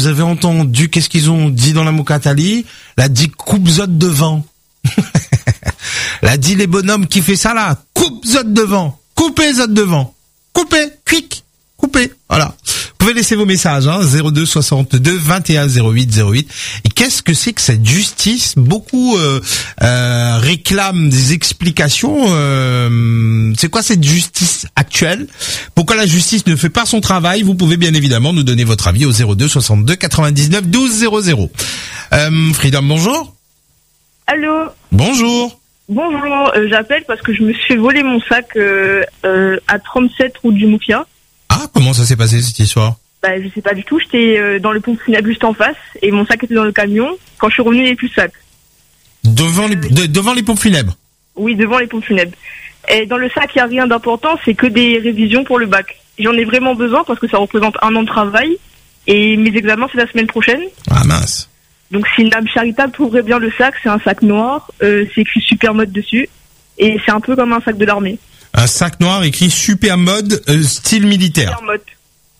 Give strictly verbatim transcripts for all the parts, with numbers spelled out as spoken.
vous avez entendu, qu'est-ce qu'ils ont dit dans la Mokatali? La dit coupe zot devant. La dit les bonhommes qui fait ça là, coupe zot devant. Coupez zot devant. Coupez, quick, coupez. Voilà. Vous pouvez laisser vos messages, hein, zéro deux soixante-deux vingt et un zéro huit zéro huit. Et qu'est-ce que c'est que cette justice? Beaucoup euh, euh, réclament des explications. Euh, c'est quoi cette justice actuelle? Pourquoi la justice ne fait pas son travail? Vous pouvez bien évidemment nous donner votre avis au zéro deux soixante-deux quatre-vingt-dix-neuf douze zéro zéro. Euh, Freedom, bonjour. Allô. Bonjour. Bonjour, euh, j'appelle parce que je me suis volé mon sac euh, euh, à trente-sept route du Moufia. Ah, comment ça s'est passé cette histoire? Bah, je sais pas du tout, j'étais euh, dans le pont funèbre juste en face et mon sac était dans le camion. Quand je suis revenu, il n'y avait plus de sac. Devant les, de, devant les pompes funèbres? Oui, devant les pompes funèbres. Et dans le sac, il n'y a rien d'important, c'est que des révisions pour le bac. J'en ai vraiment besoin parce que ça représente un an de travail et mes examens, c'est la semaine prochaine. Ah mince. Donc si une âme charitable trouverait bien le sac, c'est un sac noir, euh, c'est écrit super mode dessus et c'est un peu comme un sac de l'armée. Un sac noir écrit super mode euh, style militaire. Super mode.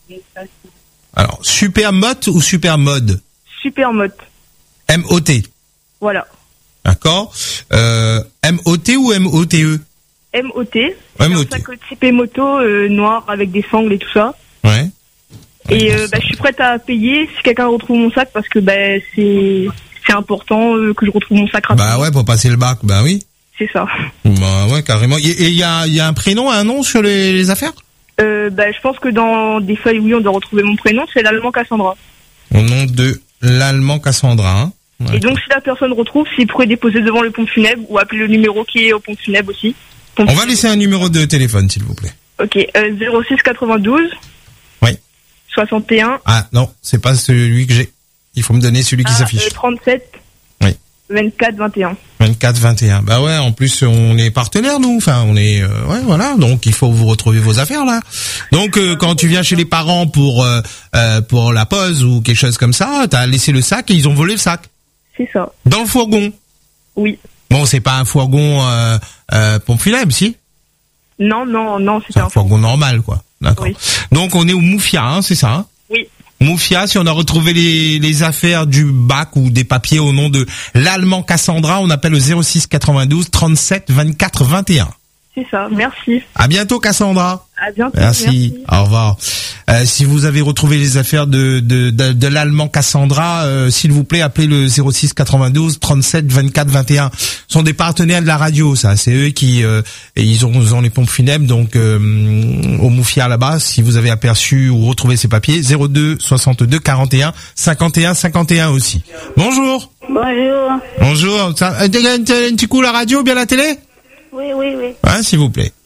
Alors, super mode ou super mode? Super mode. M O T. Voilà. D'accord. Euh, M O T ou M O T E? M O T. M O T. C'est un sac typé moto euh, noir avec des sangles et tout ça. Ouais. Et euh, bah, je suis prête à payer si quelqu'un retrouve mon sac parce que bah, c'est c'est important euh, que je retrouve mon sac rapidement. Bah ouais, pour passer le bac, bah oui. C'est ça. Bah ouais, carrément. Et il y a, y a un prénom, un nom sur les, les affaires? euh, bah, Je pense que dans des feuilles, oui, on doit retrouver mon prénom, c'est l'allemand Cassandra. Au nom de l'allemand Cassandra. Hein. Ouais. Et donc si la personne retrouve, s'il pourrait déposer devant le pont funèbre ou appeler le numéro qui est au pont funèbre aussi. Pont On va laisser un numéro de téléphone, s'il vous plaît. Ok, euh, zéro six quatre-vingt-douze. Oui. soixante et un. Ah non, c'est pas celui que j'ai. Il faut me donner celui qui ah, s'affiche. Euh, trente-sept. Oui. vingt-quatre vingt et un. vingt-quatre vingt et un. Bah ouais, en plus on est partenaires nous. Enfin, on est euh, ouais, voilà. Donc il faut vous retrouver vos affaires là. Donc euh, quand tu viens chez les parents pour euh, euh, pour la pause ou quelque chose comme ça, t'as laissé le sac et ils ont volé le sac. C'est ça. Dans le fourgon. Oui. Bon, c'est pas un fourgon euh, euh, pompe funèbre, si? Non, non, non, c'est un, un fourgon normal, quoi. D'accord. Oui. Donc on est au Moufia, hein, c'est ça? Hein? Oui. Moufia, si on a retrouvé les, les affaires du bac ou des papiers au nom de l'allemand Cassandra, on appelle le zéro six quatre-vingt-douze trente-sept vingt-quatre vingt et un. C'est ça, merci. À bientôt Cassandra. À bientôt. Merci. merci. Au revoir. Euh, si vous avez retrouvé les affaires de de de, de l'allemand Cassandra, euh, s'il vous plaît, appelez le zéro six quatre-vingt-douze trente-sept vingt-quatre vingt et un. Ce sont des partenaires de la radio, ça. C'est eux qui euh, et ils ont, ils ont les pompes funèbres, donc euh, au Moufia là-bas. Si vous avez aperçu ou retrouvé ces papiers, zéro deux soixante-deux quarante et un cinquante et un cinquante et un aussi. Bonjour. Bonjour. Bonjour. Ça, un petit coup la radio, bien la télé? Oui, oui, oui. Hein, s'il vous plaît.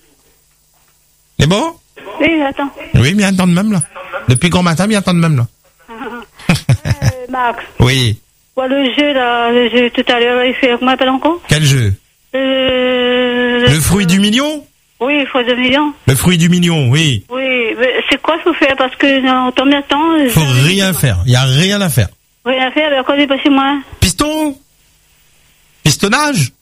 C'est bon? Oui, j'attends. Oui, bien attendre même là. Depuis grand matin, bien attendre même là. euh, Max. Oui. Bon, le jeu là, le jeu tout à l'heure, il fait, comment m'appelle encore? Quel jeu? euh, Le fruit du million? Oui, le fruit du million. Le fruit du million, oui. Oui, mais c'est quoi qu'il faut faire? Parce que dans combien de temps? Faut rien faire. Il y a rien à faire. Rien à faire, mais quand il est pas chez moi. Piston? Pistonnage?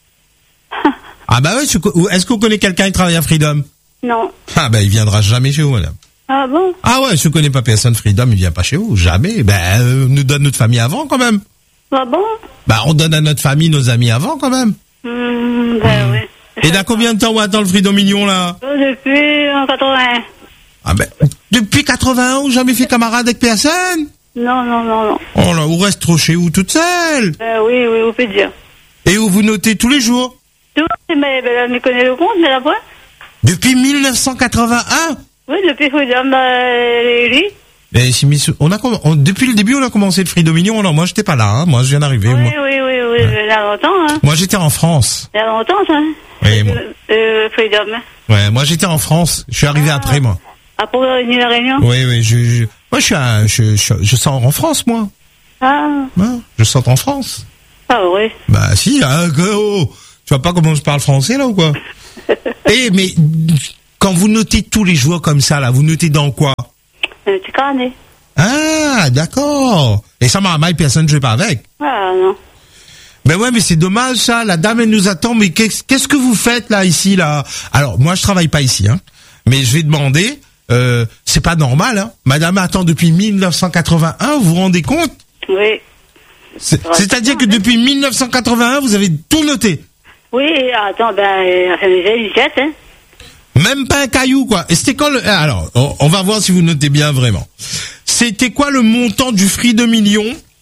Ah bah oui, est-ce que vous connaissez quelqu'un qui travaille à Freedom? Non. Ah bah il viendra jamais chez vous, madame. Ah bon? Ah ouais, si vous connaissez pas personne Freedom, il vient pas chez vous, jamais. Ben, euh, nous donne notre famille avant quand même. Ah bon? Bah on donne à notre famille nos amis avant quand même. Mmh, ben mmh. oui. Et dans combien de temps on attend le Freedom Million là? Depuis en quatre-vingt-un. Ah ben, depuis quatre-vingt-un, vous jamais fait camarade avec personne? Non, non, non, non. Oh là, vous restez trop chez vous toute seule? Ben oui, oui, vous pouvez dire. Et où vous notez tous les jours? Mais elle me connaît le compte, mais la voix. Depuis mille neuf cent quatre-vingt-un? Oui, depuis Freedom, euh, lui. Mais si, on a, on, depuis le début, on a commencé le Freedom Million. Alors moi, j'étais pas là. Hein. Moi, je viens d'arriver. Oui, moi. oui, oui, oui, ouais. Il y a longtemps. Hein. Moi, j'étais en France. Il y a longtemps, ça. Oui, moi. Euh, Freedom. Ouais, moi, j'étais en France. Je suis arrivé ah. après, moi. Ah, pour venir à la Réunion? Oui, oui. Je, je, moi, je suis, un, je, je, je sors en France, moi. Ah. Ouais, je sors en France. Ah oui. Bah si. Hein, oh. Tu vois pas comment je parle français là ou quoi? Eh mais quand vous notez tous les jours comme ça là, vous notez dans quoi? Un petit carnet. Ah d'accord. Et ça m'a mal, personne ne joue pas avec. Ah non. Ben ouais, mais c'est dommage ça. La dame elle nous attend. Mais qu'est-ce, qu'est-ce que vous faites là ici là? Alors moi je travaille pas ici, hein. Mais je vais demander. Euh, c'est c'est pas normal, hein. Madame attend depuis mille neuf cent quatre-vingt-un, vous vous rendez compte? Oui. C'est, c'est-à-dire que depuis mille neuf cent quatre-vingt-un, vous avez tout noté? Oui, attends, ben, j'ai une jette, hein. Même pas un caillou, quoi. Et c'était quand le... Alors, on, on va voir si vous notez bien vraiment. C'était quoi le montant du Freedom Million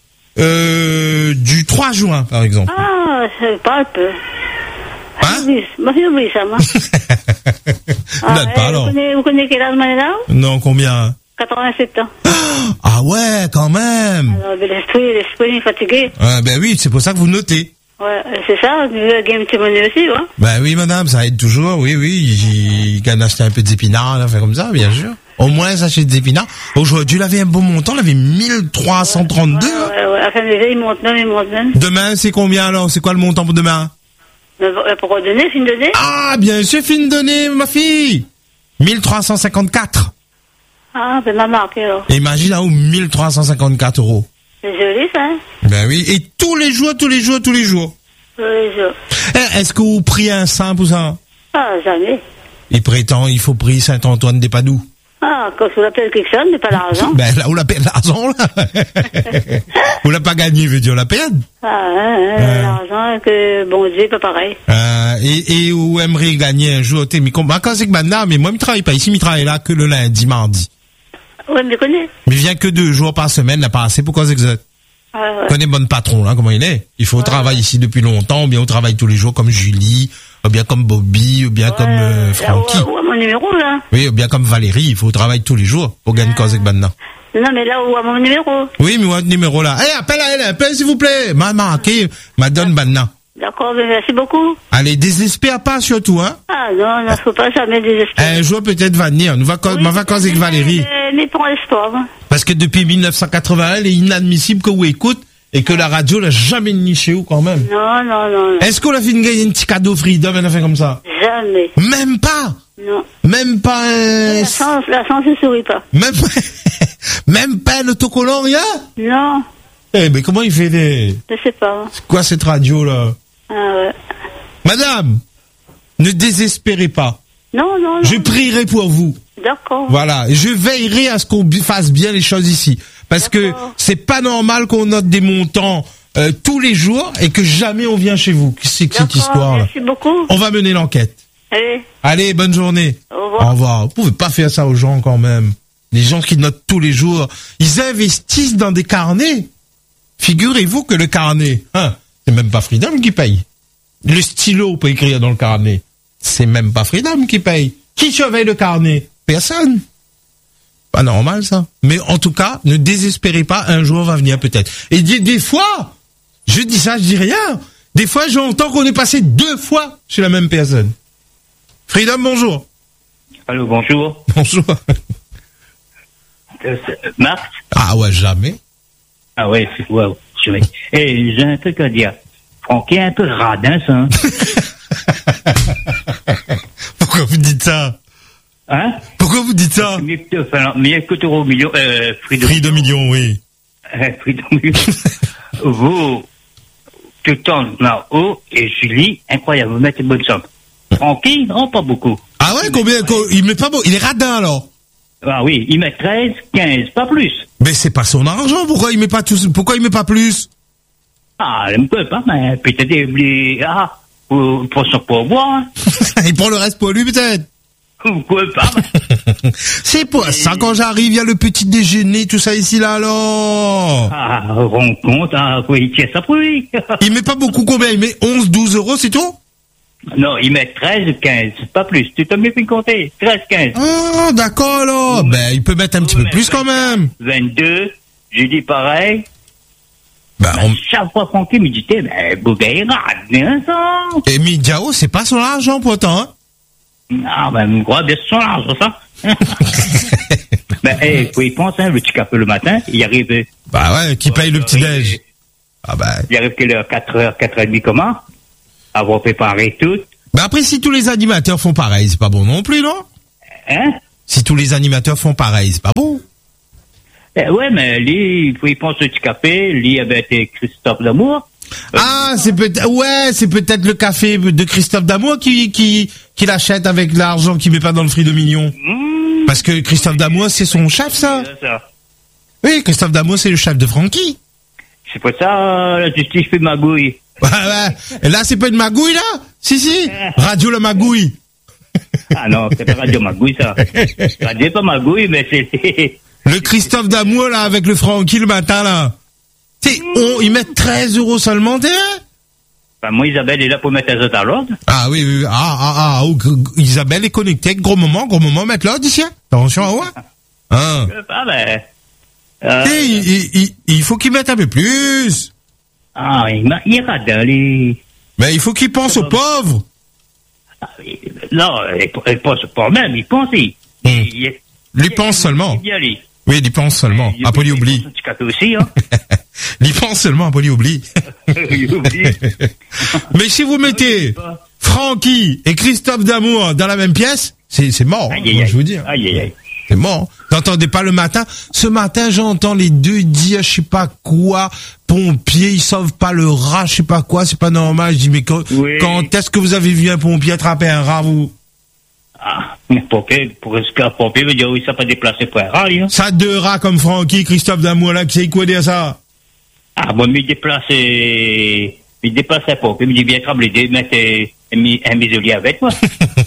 euh, du trois juin, par exemple? Ah, c'est pas un peu. Hein? Moi, j'ai oublié ça, moi. Vous n'êtes pas, alors? Vous connaissez, vous connaissez quel âge maintenant? Non, combien? quatre-vingt-sept ans. Ah ouais, quand même. Alors, ben, l'esprit, l'esprit est fatigué. Ah, ben oui, c'est pour ça que vous notez. Ouais, c'est ça, vous avez un petit monnaie aussi, ouais. Ben oui, madame, ça aide toujours, oui, oui. Il gagne acheter un peu d'épinards, là, fait comme ça, bien sûr. Au moins, ça achète des épinards. Aujourd'hui, il avait un bon montant, il avait mille trois cent trente-deux. Ouais, ouais, ouais. Enfin, déjà, il monte même, il monte même. Demain, c'est combien, alors? C'est quoi le montant pour demain? Pour donner, fin d'année? Ah, bien sûr, fin d'année, ma fille. mille trois cent cinquante-quatre. Ah, ben, m'a marqué, alors. Imagine, là, où mille trois cent cinquante-quatre euros. C'est joli, ça, hein? Ben oui, et tous les jours, tous les jours, tous les jours. Tous les jours. Eh, est-ce que vous priez un saint pour ça? Ah, jamais. Il prétend, il faut prier Saint-Antoine des Padoue. Ah, quand je l'appelle quelque chose, mais pas l'argent. Ben là, on la perd l'argent, là. On l'a pas gagné, veut dire, on la perd. Ah, hein, hein, Ouais. l'argent, que bon Dieu, pas pareil. Euh, et, et où aimerait gagner un jour, t'es, mais comment, quand c'est que maintenant, mais moi, je travaille pas ici, je travaille là que le lundi, mardi. Ouais, mais je connais. Mais vient que deux jours par semaine, là, pas assez, pourquoi c'est que ça? Ouais, ouais. Connais bon patron, là, comment il est. Il faut Ouais. travailler ici depuis longtemps, ou bien on travaille tous les jours comme Julie, ou bien comme Bobby, ou bien Ouais, comme euh, là, Francky. ouais, ouais, mon numéro, là. Oui, ou bien comme Valérie, il faut travailler tous les jours pour gagner cause avec maintenant. Non, mais là, où a mon numéro? Oui, mais votre numéro là. Eh, appelle à elle, appelle s'il vous plaît. Maman, ok, madame maintenant. D'accord, ben, merci beaucoup. Allez, désespère pas surtout, hein. Ah, non, non, faut pas jamais désespérer. Un jour peut-être va venir. Nous va Oui, ma vacances avec Valérie. Mais, mais pour l'espoir, hein. Parce que depuis mille neuf cent quatre-vingt-un, il est inadmissible que vous écoutez et que la radio l'a jamais niché où quand même. Non, non, non, non. Est-ce qu'on a fait une gagner un petit cadeau Freedom, un affaire comme ça? Jamais. Même pas. Non. Même pas un... La chance, la chance ne sourit pas. Même pas, même pas un autocollant, rien? Non, Eh, mais comment il fait des... je sais pas. C'est quoi cette radio là? Ah, ouais. Madame, ne désespérez pas. Non, non, non. Je prierai pour vous. D'accord. Voilà, je veillerai à ce qu'on bi- fasse bien les choses ici, parce que D'accord. c'est pas normal qu'on note des montants euh, tous les jours et que jamais on vient chez vous. Qu'est-ce que c'est que cette D'accord, histoire là? merci beaucoup. On va mener l'enquête. Allez, Allez, bonne journée. au revoir. Au revoir. Vous pouvez pas faire ça aux gens quand même. Les gens qui notent tous les jours, ils investissent dans des carnets. Figurez-vous que le carnet, hein, c'est même pas Freedom qui paye. Le stylo pour écrire dans le carnet, c'est même pas Freedom qui paye. Qui surveille le carnet? Personne. Pas normal ça. Mais en tout cas, ne désespérez pas, un jour va venir peut-être. Et des, des fois, je dis ça, je dis rien. Des fois, j'entends qu'on est passé deux fois chez la même personne. Freedom, bonjour. Allô, bonjour. Bonjour. Euh, c'est- Marc? Ah ouais, jamais. Ah ouais, c'est ouais, je vais. Eh, j'ai un truc à dire. Francky est un peu radin, ça. Hein? Pourquoi vous dites ça? Hein? Pourquoi vous dites ça? Mieux que, enfin, mieux que Taureau Million, euh, Freedom. Prix de millions, oui. Euh, Freedom Million. Vous, tout le temps là-haut, et Julie, incroyable, vous mettez bonne somme. Francky, non, pas beaucoup. Ah ouais, combien, co- il met pas beau, il est radin alors. Ah oui, il met treize, quinze, pas plus. Mais c'est pas son argent, pourquoi il met pas tout, pourquoi il met pas plus? Ah, elle me peut pas, mais peut-être, il ah, pour, pour son pourboire, hein. Il prend le reste pour lui peut-être. Vous pouvez pas, mais... C'est pour ça quand j'arrive, il y a le petit déjeuner, tout ça ici là alors. Ah, rends compte, ah, oui, tiens ça pour lui. Il met pas beaucoup combien? Il met onze, douze euros, c'est tout? Non, il met treize, quinze, pas plus. Tu t'as mieux fait compter. treize, quinze. Ah, d'accord alors. Ben, il peut mettre un petit peu plus quand même. vingt-deux, j'ai dit pareil. Ben, on... Chaque fois Francky me dit, ben, Bougaï rade, hein, ça. Et Midiao, c'est pas son argent pourtant, hein. Ah, ben, me crois bien son argent, ça. Ben, eh, faut y penser, hein, le petit café le matin, il arrive. euh, Bah ouais, qui paye le petit déj. Ah ben. Il arrive quelle heure? quatre heures, quatre heures trente, comment? Avoir préparé tout. Ben après, si tous les animateurs font pareil, c'est pas bon non plus, non? Hein? Si tous les animateurs font pareil, c'est pas bon. Ben, ouais, mais lui, il faut y penser au petit café, lui avait été Christophe Lamour. Ah, c'est peut-être, ouais, c'est peut-être le café de Christophe Damour qui, qui, qui l'achète avec l'argent qu'il met pas dans le Freedom Million. Mmh, Parce que Christophe Damois, c'est son chef, ça. ça. Oui, Christophe Damois, c'est le chef de Francky. C'est pour ça, la justice fait magouille. Ouais, ouais. Et là, c'est pas une magouille, là? Si, si. Radio la magouille. Ah non, c'est pas Radio Magouille, ça. Radio pas Magouille, mais c'est... Le Christophe Damois, là, avec le Francky le matin, là. Tu sais, on, ils mettent treize euros seulement, t'es, hein? Ben, moi, Isabelle est là pour mettre les autres à l'ordre. Ah oui, oui, oui. Ah, ah, ah, oh, Isabelle est connectée. Gros moment, gros moment, mettre l'ordre ici. Attention, à ouais. Hein. Ah ben... Euh, Et il, il, il, il faut qu'ils mettent un peu plus. Ah, il m'a... Il est dans les... Mais il faut qu'ils pensent aux pauvres. Ah, il- non, il il pense pas même, il pense... Il, Hmm. il, il, Il y pense seulement. il y allait. Oui, il y pense seulement. Il- Apolli il- oublie. il pense au Tchikato aussi, hein. Il y pense seulement, Apolli oublie. Il oublie. Mais si vous mettez Francky et Christophe Damour dans la même pièce, c'est, c'est mort, hein, Aïe, aïe, moi, aïe. je vous dis. hein. Aïe, aïe, aïe. C'est mort. T'entendais pas le matin? Ce matin, j'entends les deux dire, je sais pas quoi, pompier, ils sauvent pas le rat, je sais pas quoi, c'est pas normal. Je dis, mais quand, Oui. quand est-ce que vous avez vu un pompier attraper un rat, vous? Ah, mais pompier, pour ce qu'un pompier veut dire, oui, ça pas déplacer pour un rare, hein. Ça, deux rats comme Francky, Christophe Damour, là, qui sait quoi dire ça? Ah, bon, mais il déplace, euh, il déplace un pompier, il me dit, viens trembler, mettre euh, un, mi- un muselier avec moi.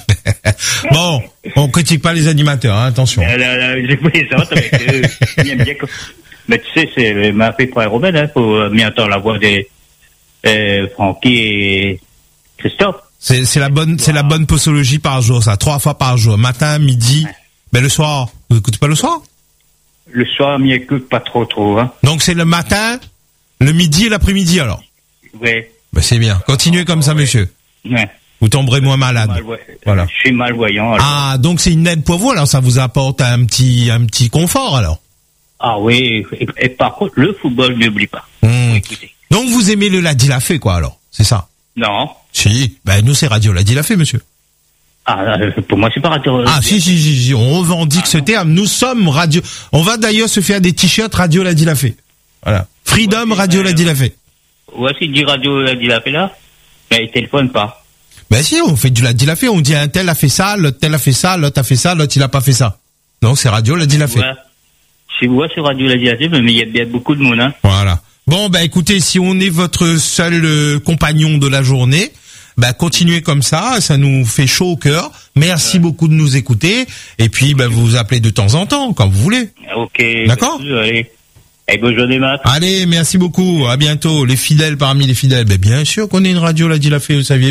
Bon, on critique pas les animateurs, hein, attention. Euh, là, là, je plaisante avec eux. Il aime bien que- Mais tu sais, c'est m'a fait pour un Robin, hein, pour euh, mieux entendre la voix de euh, Francky et Christophe. C'est, c'est la bonne, c'est la bonne posologie par jour, ça. Trois fois par jour. Matin, midi, ben le soir. Vous écoutez pas le soir? Le soir, m'y écoute pas trop, trop, hein. Donc c'est le matin, le midi et l'après-midi, alors. Ouais. Ben c'est bien. Continuez comme ça, monsieur. Ouais. Vous tomberez moins malade. Malvoy- Voilà. Je suis malvoyant, alors. Ah, donc c'est une aide pour vous, alors ça vous apporte un petit, un petit confort, alors. Ah oui, et, et par contre, le football, n'oublie pas. Hmm. Écoutez. Donc vous aimez le Ladi l'a fait, quoi, alors. C'est ça. Non. Si. Ben nous, c'est Radio Ladi l'a fait, monsieur. Ah, euh, pour moi, c'est pas radio. Ah, si, si, si, si. On revendique ce terme. Nous sommes Radio. On va d'ailleurs se faire des t-shirts Radio Ladi l'a fait. Voilà. Freedom Ouais, Radio euh, Ladi l'a fait. Voici dit radio, l'a dit, l'a fait là. Mais il téléphone pas. Ben si, on fait du Ladi l'a fait. On dit un tel a fait ça, l'autre tel a fait ça, l'autre a fait ça, l'autre il a pas fait ça. Donc c'est Radio Ladi l'a fait. Ouais. Je vois sur radio, l'a dit, l'a fait, mais il y a bien beaucoup de monde, hein. Voilà. Bon, ben écoutez, si on est votre seul euh, compagnon de la journée, ben continuez comme ça, ça nous fait chaud au cœur. Merci beaucoup de nous écouter. Et puis, ben vous vous appelez de temps en temps, quand vous voulez. Ok. D'accord. Allez. Et bonne journée, Matt. Allez, merci beaucoup. À bientôt. Les fidèles parmi les fidèles. Ben bien sûr qu'on est une radio, l'a dit, l'a fait, vous saviez.